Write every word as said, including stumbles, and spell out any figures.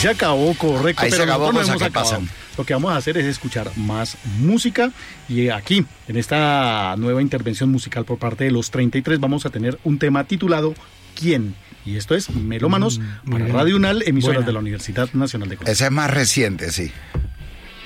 se acabó, correcto. Ahí pero se acabó, nosotros no cosas hemos que acabado. pasan. Lo que vamos a hacer es escuchar más música y aquí, en esta nueva intervención musical por parte de los treinta y tres, vamos a tener un tema titulado ¿Quién? Y esto es Melómanos Mm, para bien. Radio Unal, emisoras Buena. de la Universidad Nacional de Colombia. Ese es más reciente, sí.